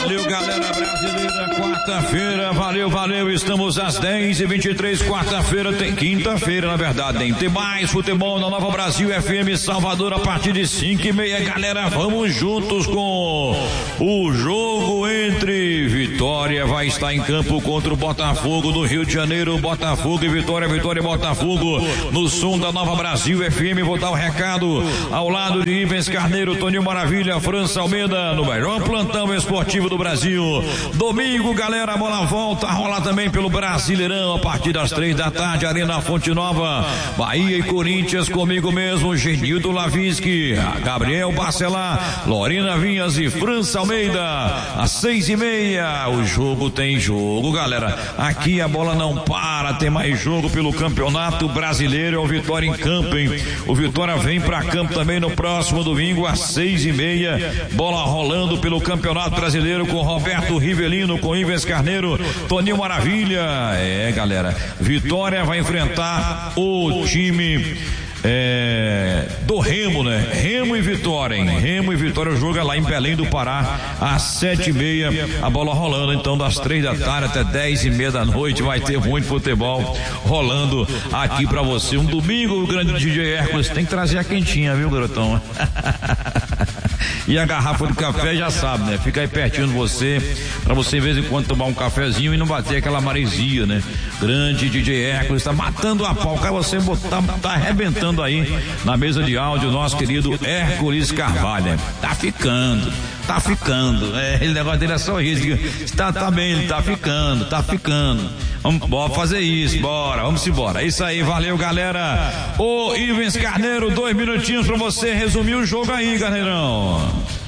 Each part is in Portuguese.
Valeu, galera brasileira, quarta-feira, valeu, estamos às 10h23, quarta-feira, tem quinta-feira, na verdade, tem mais futebol na Nova Brasil FM Salvador a partir de 5h30, galera, vamos juntos com o jogo entre Vitória, vai estar em campo contra o Botafogo do Rio de Janeiro, Botafogo e Vitória e Botafogo, no som da Nova Brasil FM, vou dar o recado ao lado de Ivens Carneiro, Toninho Maravilha, França Almeida, no melhor plantão esportivo do Brasil. Domingo, galera, a bola volta a rolar também pelo Brasileirão a partir das 3h, Arena Fonte Nova, Bahia e Corinthians, comigo mesmo, Genildo Lavinsky, Gabriel Barcelar, Lorena Vinhas e França Almeida, às 6h30, o jogo tem jogo, galera, aqui a bola não para, tem mais jogo pelo Campeonato Brasileiro, é o Vitória em campo, hein? O Vitória vem pra campo também no próximo domingo às 6h30, bola rolando pelo Campeonato Brasileiro com Roberto Rivelino, com Ivens Carneiro, Toninho Maravilha, galera, Vitória vai enfrentar o time do Remo, né? Remo e Vitória, hein? Remo e Vitória, o jogo é lá em Belém do Pará, às 7h30, a bola rolando, então das 3h até 10h30 da noite, vai ter muito futebol rolando aqui pra você, um domingo, o grande DJ Hércules, tem que trazer a quentinha, viu, garotão? E a garrafa de café já sabe, né? Fica aí pertinho de você, pra você de vez em quando tomar um cafezinho e não bater aquela maresia, né? Grande DJ Hércules, tá matando a pau, cara, você tá arrebentando aí na mesa de áudio, nosso querido Hércules Carvalho, né? Tá ficando. O negócio dele é só isso. Tá bem, ele tá ficando. Vamos fazer isso, vamos embora. É isso aí, valeu, galera. Ô Ivens Carneiro, 2 minutinhos pra você resumir o jogo aí, Carneirão.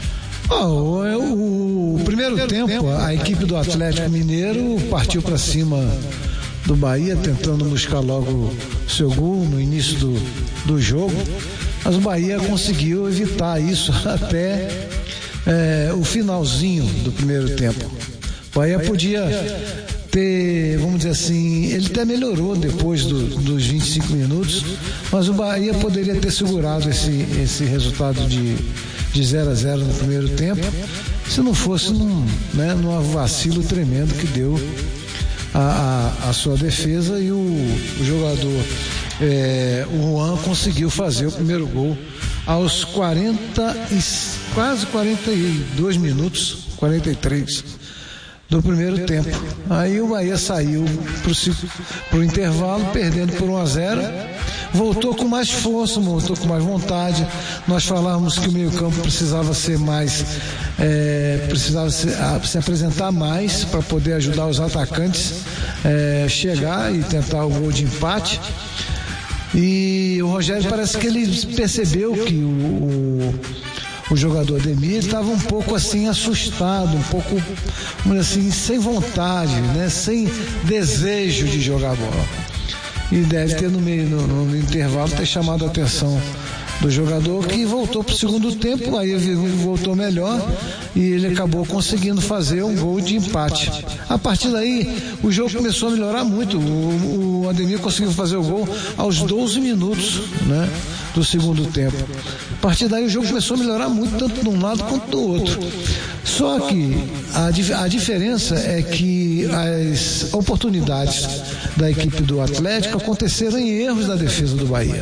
O primeiro tempo, a equipe do Atlético Mineiro partiu pra cima do Bahia, tentando buscar logo seu gol no início do jogo, mas o Bahia conseguiu evitar isso até o finalzinho do primeiro tempo. O Bahia podia ter, vamos dizer assim, ele até melhorou depois dos 25 minutos, mas o Bahia poderia ter segurado esse resultado de 0-0 no primeiro tempo, se não fosse num vacilo tremendo que deu a sua defesa, e o jogador o Juan conseguiu fazer o primeiro gol aos quase 42 minutos, 43 do primeiro tempo. Aí o Bahia saiu pro intervalo, perdendo por 1-0, voltou com mais força, voltou com mais vontade. Nós falávamos que o meio-campo precisava ser mais, precisava se apresentar mais para poder ajudar os atacantes chegar e tentar o gol de empate. E o Rogério parece que ele percebeu que o jogador Ademir estava um pouco assim assustado, um pouco assim sem vontade, né? Sem desejo de jogar bola. E deve ter no intervalo ter chamado a atenção do jogador, que voltou para o segundo tempo, aí voltou melhor e ele acabou conseguindo fazer um gol de empate. A partir daí o jogo começou a melhorar muito. O Ademir conseguiu fazer o gol aos 12 minutos, né, do segundo tempo. A partir daí o jogo começou a melhorar muito, tanto de um lado quanto do outro. Só que a diferença é que as oportunidades da equipe do Atlético aconteceram em erros da defesa do Bahia.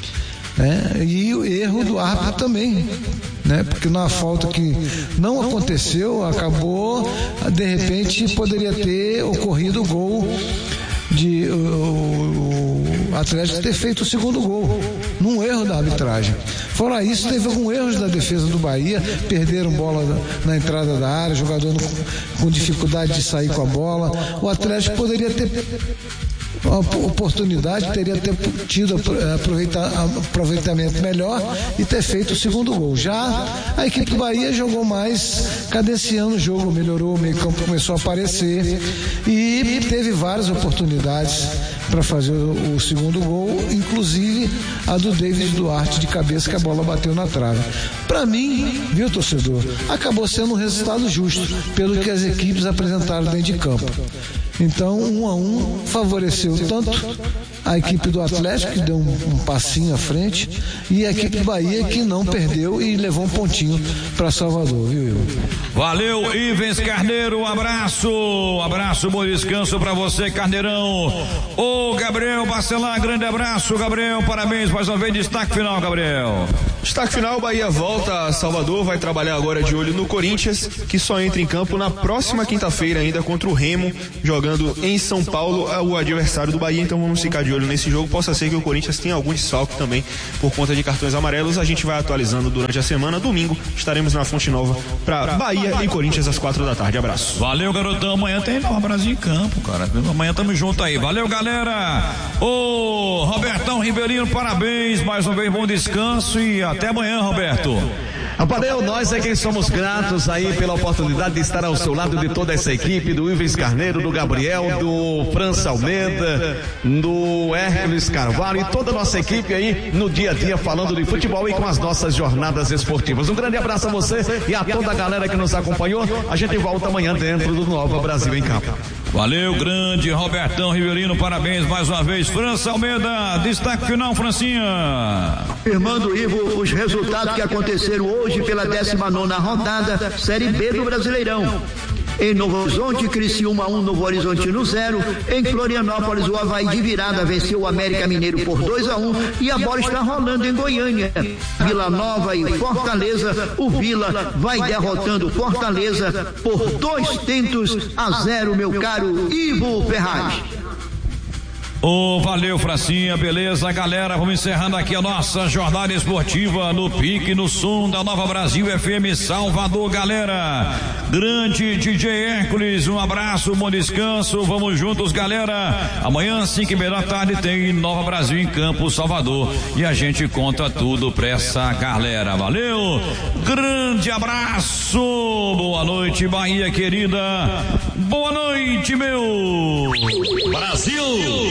E o erro do árbitro também, né? Porque na falta que não aconteceu, acabou, de repente poderia ter ocorrido o gol de o Atlético ter feito o segundo gol num erro da arbitragem. Fora isso, teve alguns erros da defesa do Bahia, perderam bola na entrada da área, jogador com dificuldade de sair com a bola. O Atlético poderia ter a oportunidade, teria tido aproveitamento melhor e ter feito o segundo gol. Já a equipe do Bahia jogou mais cadenciando o jogo, melhorou, o meio campo começou a aparecer e teve várias oportunidades para fazer o segundo gol, inclusive a do David Duarte de cabeça, que a bola bateu na trave. Para mim, viu, torcedor, acabou sendo um resultado justo pelo que as equipes apresentaram dentro de campo. Então, 1-1 favoreceu tanto a equipe do Atlético, que deu um passinho à frente, e a equipe do Bahia, que não perdeu e levou um pontinho para Salvador, viu, Igor? Valeu, Ivens Carneiro, abraço, bom descanso para você, Carneirão. Ô, Gabriel Bacelar, grande abraço, Gabriel, parabéns, mais uma vez, destaque final, Gabriel. Destaque final, Bahia volta a Salvador, vai trabalhar agora de olho no Corinthians, que só entra em campo na próxima quinta-feira ainda contra o Remo, jogando em São Paulo, o adversário do Bahia, então vamos ficar de olho nesse jogo. Possa ser que o Corinthians tenha algum desfalque também por conta de cartões amarelos. A gente vai atualizando durante a semana. Domingo estaremos na Fonte Nova para Bahia e Corinthians às 4h. Abraço. Valeu, garotão. Amanhã tem Nova Brasil em campo, cara. Amanhã tamo junto aí. Valeu, galera. Ô, Robertão Ribeirinho, parabéns. Mais uma vez, bom descanso e até amanhã, Roberto. Valeu, nós é quem somos gratos aí pela oportunidade de estar ao seu lado de toda essa equipe, do Ivens Carneiro, do Gabriel, do França Almeida, do Hércules Carvalho e toda a nossa equipe aí no dia a dia falando de futebol e com as nossas jornadas esportivas. Um grande abraço a você e a toda a galera que nos acompanhou. A gente volta amanhã dentro do Nova Brasil em Campo. Valeu, grande Robertão Riverino, parabéns mais uma vez. França Almeida, destaque final, Francinha. Firmando, Ivo, os resultados que aconteceram hoje pela 19ª rodada, Série B do Brasileirão. Em Novo Horizonte, Criciúma 1, Novo Horizontino 0. Em Florianópolis, o Avaí de virada venceu o América Mineiro por 2-1 e a bola está rolando em Goiânia. Vila Nova e Fortaleza, o Vila vai derrotando o Fortaleza por 2-0, meu caro Ivo Ferraz. Valeu, Francinha, beleza, galera, vamos encerrando aqui a nossa jornada esportiva no pique, no som da Nova Brasil FM Salvador, galera. Grande DJ Hércules, um abraço, bom descanso, vamos juntos, galera. Amanhã, 5h30 tem Nova Brasil em Campo, Salvador, e a gente conta tudo pra essa galera, valeu? Grande abraço, boa noite, Bahia querida, boa noite, meu Brasil!